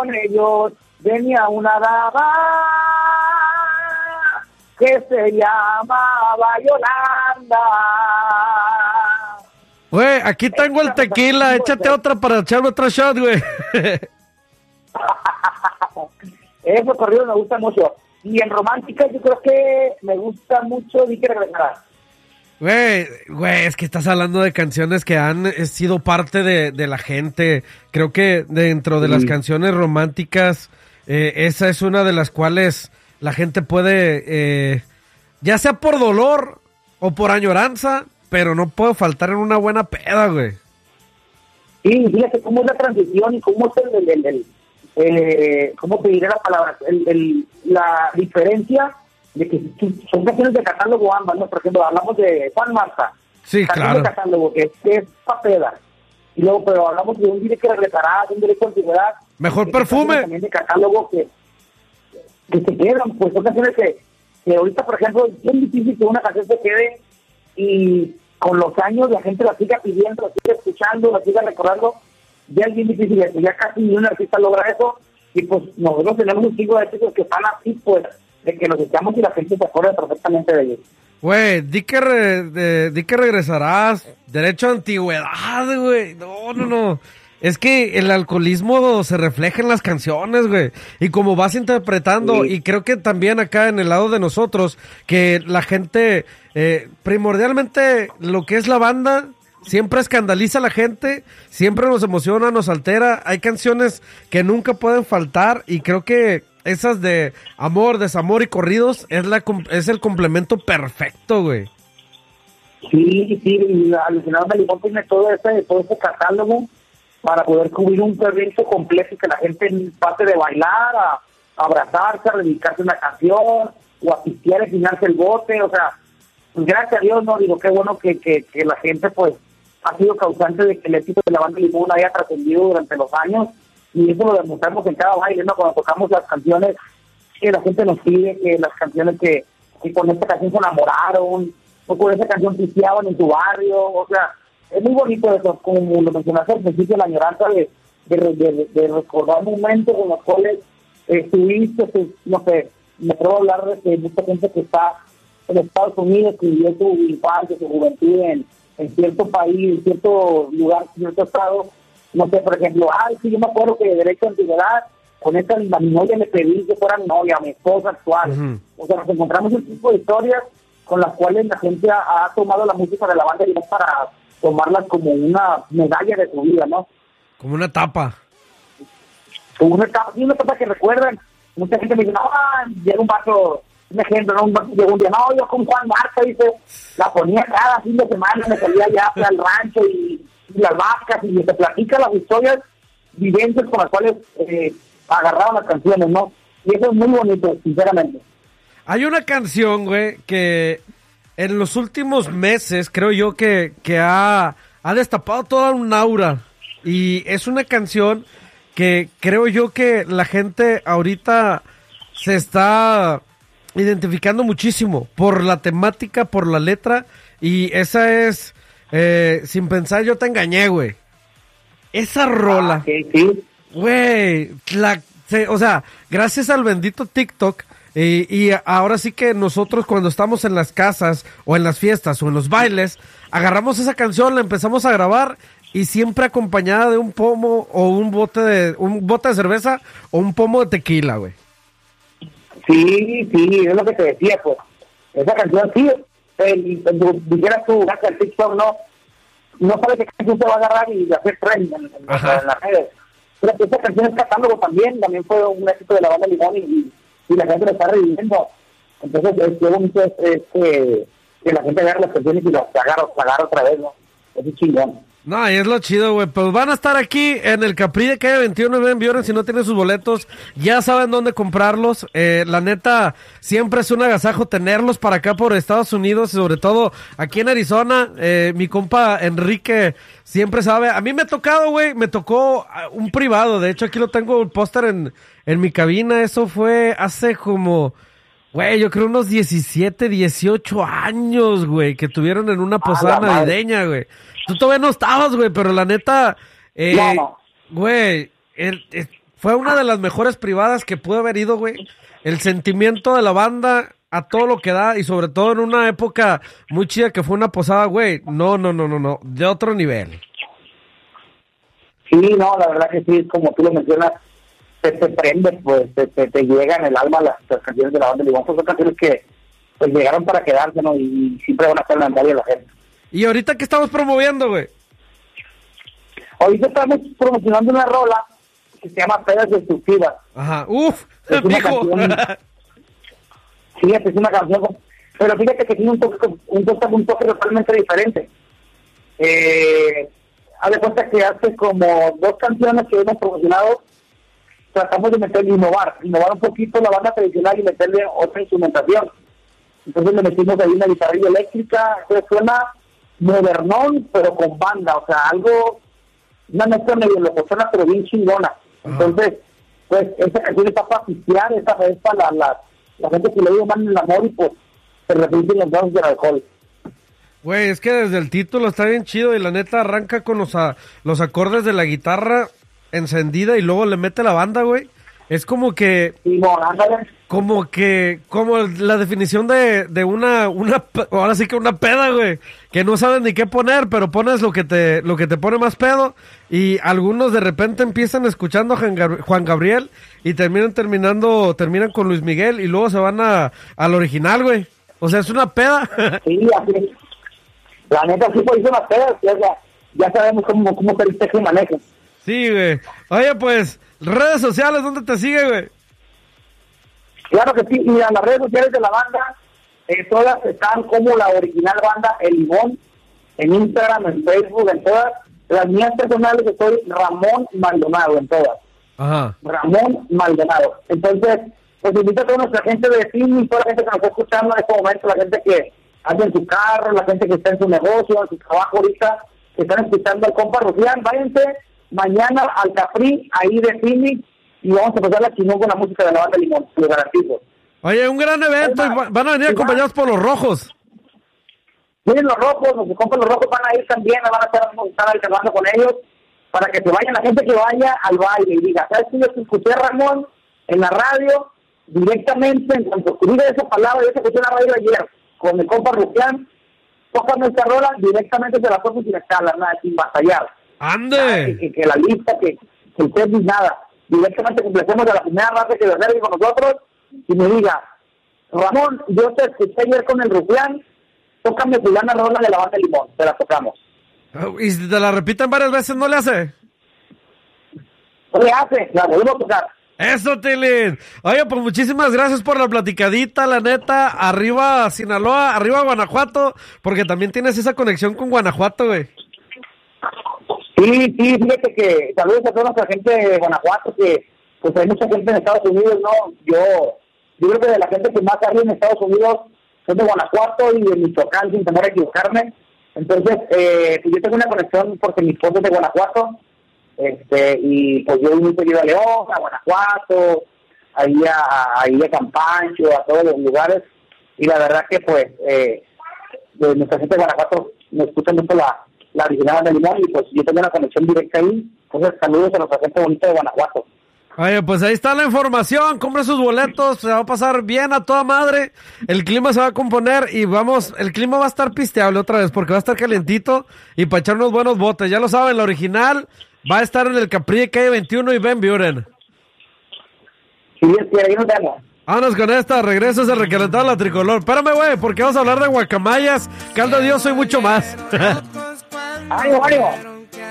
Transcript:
con ellos venía una dama que se llamaba Yolanda. Güey, aquí tengo el tequila, échate otra para echarme otro shot, güey. Esos corridos me gustan mucho. Y en romántica yo creo que me gusta mucho Di que regresarás. Güey, es que estás hablando de canciones que han sido parte de la gente. Creo que dentro de las canciones románticas, esa es una de las cuales la gente puede, ya sea por dolor o por añoranza, pero no puede faltar en una buena peda, güey. Sí, fíjate cómo es la transición y cómo es ¿cómo te diré la palabra? La diferencia de que son canciones de catálogo ambas, ¿no? Por ejemplo, hablamos de Juan Marta. Sí, claro. De catálogo, que es papeda. Y luego, pero hablamos de un Di que regresará, de un derecho a antigüedad. Mejor perfume. También de catálogo que se quedan, pues son canciones que ahorita, por ejemplo, es bien difícil que una canción se quede y con los años la gente la siga pidiendo, la siga escuchando, la siga recordando. Ya es bien difícil, ya casi ni un artista logra eso. Y pues nosotros tenemos un chingo de artistas que están así, pues, de que nos echamos y la gente se acuerda perfectamente de ellos. Güey, di que regresarás. Derecho a antigüedad, güey. No. Es que el alcoholismo se refleja en las canciones, güey. Y como vas interpretando, y creo que también acá en el lado de nosotros, que la gente, primordialmente lo que es la banda, siempre escandaliza a la gente, siempre nos emociona, nos altera. Hay canciones que nunca pueden faltar y creo que esas de amor, desamor y corridos es el complemento perfecto, güey. Sí, Alucinado Melimón tiene todo ese catálogo para poder cubrir un evento completo y que la gente pase de bailar a abrazarse, a dedicarse a una canción o a pistear y llenarse el bote. O sea, pues gracias a Dios, no digo, qué bueno que la gente pues ha sido causante de que el éxito de la banda Limón haya trascendido durante los años, y eso lo demostramos en cada baile, ¿no? Cuando tocamos las canciones que la gente nos pide, que las canciones que con esta canción se enamoraron, o con esa canción pisteaban en tu barrio. O sea, es muy bonito eso, como lo mencionaste al principio, la añoranza de recordar momentos en los cuales estuviste, no sé, me atrevo a hablar de mucha gente que está en Estados Unidos, que vivió su infancia, su juventud en cierto país, en cierto lugar, en cierto estado. No sé, por ejemplo, sí, yo me acuerdo que de derecho a antigüedad, con esta mi novia le pedí que fuera novia, mi esposa actual. Uh-huh. O sea, nos encontramos un tipo de historias con las cuales la gente ha tomado la música de la banda Limón para tomarlas como una medalla de su vida, ¿no? Como una etapa. Como una etapa que recuerdan. Mucha gente me dice, llega un vaso, un ejemplo, ¿no? Llegó un día, yo con Juan Marta, dice, la ponía cada fin de semana, me salía ya al rancho y las vacas, y se platica las historias, vivencias con las cuales agarraban las canciones, ¿no? Y eso es muy bonito, sinceramente. Hay una canción, güey, que en los últimos meses creo yo que ha destapado toda un aura, y es una canción que creo yo que la gente ahorita se está identificando muchísimo por la temática, por la letra, y esa es Sin Pensar Yo Te Engañé, güey. Esa rola, güey, o sea, gracias al bendito TikTok, y ahora sí que nosotros cuando estamos en las casas o en las fiestas o en los bailes, agarramos esa canción, la empezamos a grabar, y siempre acompañada de un pomo o un bote de cerveza o un pomo de tequila, güey. Sí, es lo que te decía, pues. Esa canción, sí, dijeras tú, gracias al TikTok, no sabes qué canción se va a agarrar y hacer trend en las redes. Pero esa canción es catálogo también fue un éxito de la banda Limón, y la gente lo está reviviendo. Entonces, qué bonito es que la gente agarre las canciones y las agarra otra vez, ¿no? Eso es chingón. No, y es lo chido, güey. Pues van a estar aquí en el Capri de calle 21 en Vioren. Si no tienen sus boletos, ya saben dónde comprarlos. La neta, siempre es un agasajo tenerlos para acá por Estados Unidos, y sobre todo aquí en Arizona. Mi compa Enrique siempre sabe. A mí me ha tocado, güey, me tocó un privado. De hecho, aquí lo tengo el póster en mi cabina. Eso fue hace como, güey, yo creo unos 17, 18 años, güey, que tuvieron en una posada navideña, güey. Tú todavía no estabas, güey, pero la neta, güey, fue una de las mejores privadas que pude haber ido, güey. El sentimiento de la banda a todo lo que da y sobre todo en una época muy chida que fue una posada, güey. No, de otro nivel. Sí, no, la verdad que sí, como tú lo mencionas, te prende, pues, te llega en el alma las canciones de la banda de Limón. Son canciones que pues llegaron para quedarse, ¿no? Y siempre van a estar en la memoria de la gente. ¿Y ahorita qué estamos promoviendo, güey? Ahorita estamos promocionando una rola que se llama Pedas Destructivas. Ajá, uf, es una canción, sí, es una canción, pero fíjate que tiene un toque totalmente diferente. Haz de cuenta que hace como 2 canciones que hemos promocionado, tratamos de innovar un poquito la banda tradicional y meterle otra instrumentación. Entonces le metimos ahí una guitarrilla eléctrica, entonces suena modernón, pero con banda, o sea, algo, una mezcla medio locochona, pero bien chingona. Entonces, pues, esta canción está para pistear, esta es para la gente que le dio más en el amor y pues se repiten los brazos del alcohol. Güey, es que desde el título está bien chido y la neta arranca con los acordes de la guitarra encendida y luego le mete la banda, güey. Es como que... Sí, no, ándale. Como la definición de una ahora sí que una peda, güey, que no sabes ni qué poner, pero pones lo que te pone más pedo, y algunos de repente empiezan escuchando a Juan Gabriel y terminan con Luis Miguel y luego se van al original, güey. O sea, es una peda. Sí, así es. La neta sí pues hizo una peda, ya sabemos cómo se dice que maneja. Sí, güey. Oye, pues, redes sociales, ¿dónde te sigue, güey? Claro que sí, mira, las redes sociales de la banda, todas están como la original banda El Limón, en Instagram, en Facebook, en todas. Las mías personales estoy Ramón Maldonado, en todas. Ajá. Ramón Maldonado. Entonces, pues invito a toda nuestra gente de cine, toda la gente que nos está escuchando en este momento, la gente que anda en su carro, la gente que está en su negocio, en su trabajo ahorita, que están escuchando al compa Rufián, váyanse mañana al Capri, ahí de cine, y vamos a pasar la chingón con la música de la banda Limón, lo garantizo. Oye, un gran evento, y van a venir acompañados por los Rojos. Miren los Rojos, los compas los Rojos van a ir también, van a estar alternando con ellos, para que se vayan, la gente que vaya al baile y diga, ¿sabes qué? Yo te escuché, Ramón, en la radio, directamente, en cuanto escribí esa palabra, yo te escuché en la radio ayer, con el compa Rufián, tócame esta rola, directamente se la toco sin escalar, nada, sin batallar. ¡Ande! Que la lista, que usted ni nada. Directamente completemos a la primera raza que viene con nosotros y me diga, Ramón, yo te escuché ayer con el Rufián, tócame fulana rola de la banda Limón, te la tocamos. ¿Y si te la repiten varias veces, no le hace? No le hace, la volvemos a tocar. ¡Eso, Tilín! Oye, pues muchísimas gracias por la platicadita, la neta. Arriba Sinaloa, arriba Guanajuato, porque también tienes esa conexión con Guanajuato, güey. Sí, fíjate que saludos a toda nuestra gente de Guanajuato, que pues hay mucha gente en Estados Unidos, ¿no? Yo creo que de la gente que más hay en Estados Unidos son de Guanajuato y de Michoacán, sin temor a equivocarme. Entonces, pues yo tengo una conexión porque mi esposo es de Guanajuato, y pues yo voy muy seguido a León, a Guanajuato, ahí a Campancho, a todos los lugares, y la verdad que pues de nuestra gente de Guanajuato me escucha mucho la original de Limón, y pues yo tengo una conexión directa ahí. Entonces, saludos a nuestra gente bonita de Guanajuato. Oye, pues ahí está la información, compre sus boletos, se va a pasar bien a toda madre, el clima se va a componer y el clima va a estar pisteable otra vez porque va a estar calientito y para echar unos buenos botes, ya lo saben, la original va a estar en el Capri de calle 21 y Ben Buren. Si Dios quiere, ahí nos vemos. Vámonos con esta, regreso a recalentar la tricolor. Espérame, güey, porque vamos a hablar de guacamayas, caldo de Dios, soy mucho más. ¡Ánimo, ánimo!